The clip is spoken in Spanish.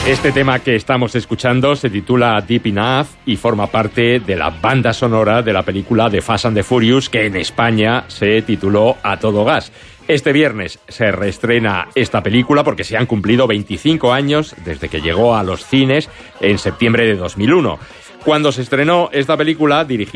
Este tema que estamos escuchando se titula Deep Enough y forma parte de la banda sonora de la película The Fast and the Furious, que en España se tituló A Todo Gas. Este viernes se reestrena esta película porque se han cumplido 25 años desde que llegó a los cines en septiembre de 2001. Cuando se estrenó esta película, dirigida